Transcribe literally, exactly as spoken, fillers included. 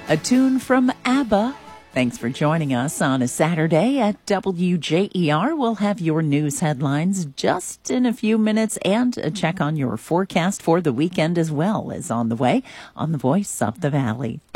a tune from ABBA. Thanks for joining us on a Saturday at W J E R. We'll have your news headlines just in a few minutes, and a check on your forecast for the weekend as well is on the way on the Voice of the Valley.